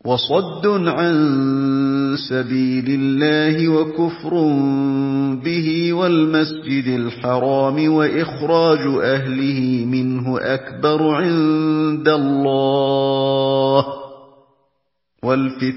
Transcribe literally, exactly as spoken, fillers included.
وَصَدٌّ عَن سَبِيلِ اللَّهِ وَكُفْرٌ بِهِ وَالْمَسْجِدِ الْحَرَامِ وَإِخْرَاجُ أَهْلِهِ مِنْهُ أَكْبَرُ عِندَ اللَّهِ ۚ